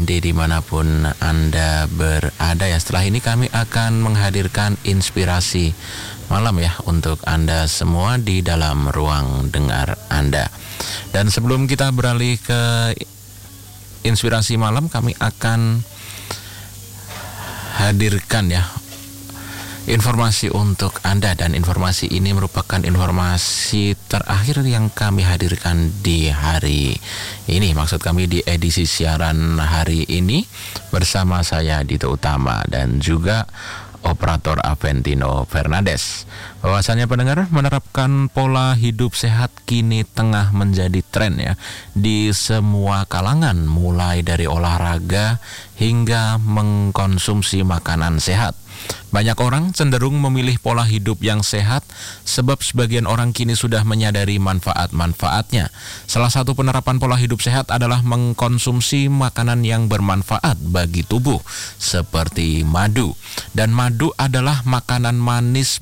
ND dimanapun Anda berada ya. Setelah ini kami akan menghadirkan inspirasi malam ya untuk Anda semua di dalam ruang dengar Anda. Dan sebelum kita beralih ke inspirasi malam, kami akan hadirkan ya informasi untuk Anda, dan informasi ini merupakan informasi terakhir yang kami hadirkan di hari ini. Maksud kami di edisi siaran hari ini bersama saya Dito Utama dan juga operator Aventino Fernandes. Bahwasannya pendengar, menerapkan pola hidup sehat kini tengah menjadi tren ya di semua kalangan, mulai dari olahraga hingga mengkonsumsi makanan sehat. Banyak orang cenderung memilih pola hidup yang sehat sebab sebagian orang kini sudah menyadari manfaat-manfaatnya. Salah satu penerapan pola hidup sehat adalah mengkonsumsi makanan yang bermanfaat bagi tubuh seperti madu. Dan madu adalah makanan manis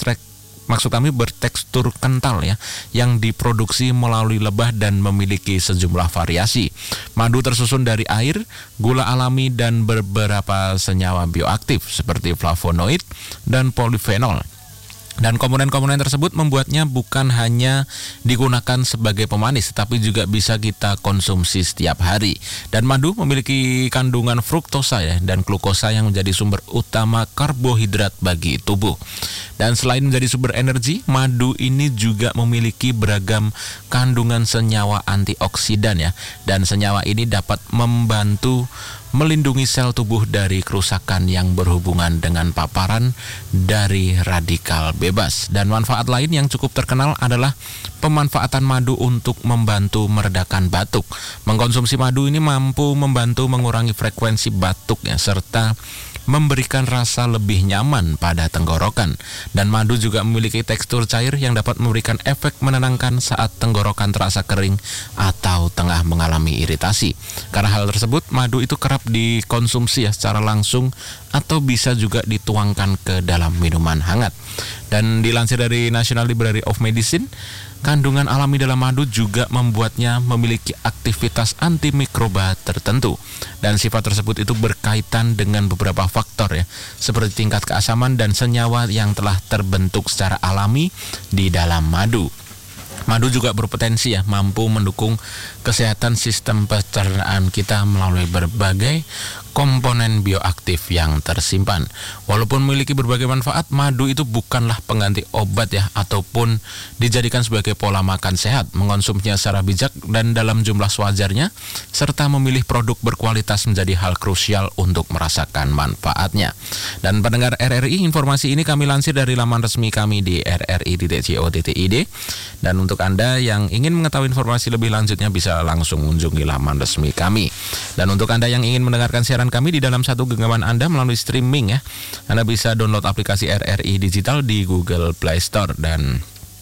bertekstur kental ya, yang diproduksi melalui lebah dan memiliki sejumlah variasi. Madu tersusun dari air, gula alami dan beberapa senyawa bioaktif seperti flavonoid dan polifenol. Dan komponen-komponen tersebut membuatnya bukan hanya digunakan sebagai pemanis, tetapi juga bisa kita konsumsi setiap hari. Dan madu memiliki kandungan fruktosa ya, dan glukosa yang menjadi sumber utama karbohidrat bagi tubuh. Dan selain menjadi sumber energi, madu ini juga memiliki beragam kandungan senyawa antioksidan ya. Dan senyawa ini dapat membantu melindungi sel tubuh dari kerusakan yang berhubungan dengan paparan dari radikal bebas. Dan manfaat lain yang cukup terkenal adalah pemanfaatan madu untuk membantu meredakan batuk. Mengkonsumsi madu ini mampu membantu mengurangi frekuensi batuk ya, serta memberikan rasa lebih nyaman pada tenggorokan. Dan madu juga memiliki tekstur cair yang dapat memberikan efek menenangkan saat tenggorokan terasa kering atau tengah mengalami iritasi. Karena hal tersebut, madu itu kerap dikonsumsi ya secara langsung atau bisa juga dituangkan ke dalam minuman hangat. Dan dilansir dari National Library of Medicine, kandungan alami dalam madu juga membuatnya memiliki aktivitas antimikroba tertentu. Dan sifat tersebut itu berkaitan dengan beberapa faktor ya, seperti tingkat keasaman dan senyawa yang telah terbentuk secara alami di dalam madu. Madu juga berpotensi ya mampu mendukung kesehatan sistem pencernaan kita melalui berbagai komponen bioaktif yang tersimpan. Walaupun memiliki berbagai manfaat, madu itu bukanlah pengganti obat ya, ataupun dijadikan sebagai pola makan sehat. Mengonsumsinya secara bijak dan dalam jumlah sewajarnya, serta memilih produk berkualitas menjadi hal krusial untuk merasakan manfaatnya. Dan pendengar RRI, informasi ini kami lansir dari laman resmi kami di rri.co.id. Dan untuk Anda yang ingin mengetahui informasi lebih lanjutnya bisa langsung mengunjungi laman resmi kami. Dan untuk Anda yang ingin mendengarkan siaran kami di dalam satu genggaman Anda melalui streaming ya, Anda bisa download aplikasi RRI Digital di Google Play Store. Dan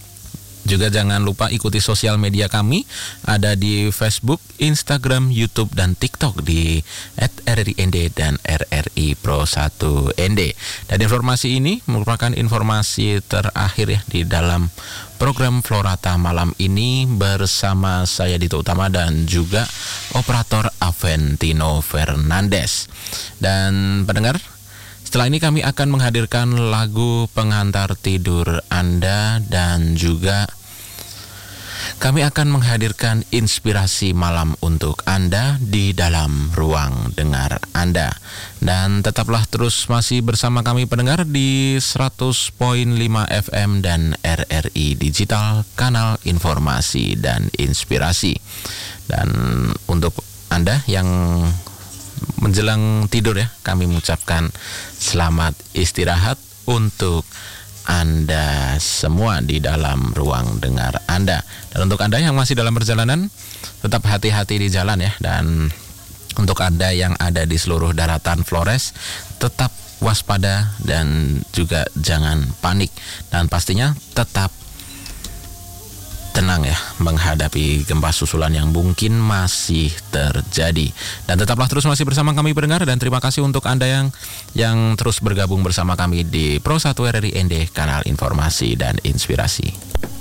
juga jangan lupa ikuti sosial media kami, ada di Facebook, Instagram, YouTube, dan TikTok di @RRIND dan RRI Pro 1ND. Dan informasi ini merupakan informasi terakhir ya di dalam program Florata malam ini bersama saya Dito Utama dan juga operator Aventino Fernandes. Dan pendengar, setelah ini kami akan menghadirkan lagu pengantar tidur Anda, dan juga kami akan menghadirkan inspirasi malam untuk Anda di dalam ruang dengar Anda. Dan tetaplah terus masih bersama kami pendengar di 100.5 FM dan RRI Digital, kanal informasi dan inspirasi. Dan untuk Anda yang menjelang tidur ya, kami mengucapkan selamat istirahat untuk Anda semua di dalam ruang dengar Anda. Dan untuk Anda yang masih dalam perjalanan, tetap hati-hati di jalan ya. Dan untuk Anda yang ada di seluruh daratan Flores, tetap waspada dan juga jangan panik. Dan pastinya tetap tenang ya menghadapi gempa susulan yang mungkin masih terjadi. Dan tetaplah terus masih bersama kami pendengar, dan terima kasih untuk Anda yang terus bergabung bersama kami di Pro 1 RRI ND, kanal informasi dan inspirasi.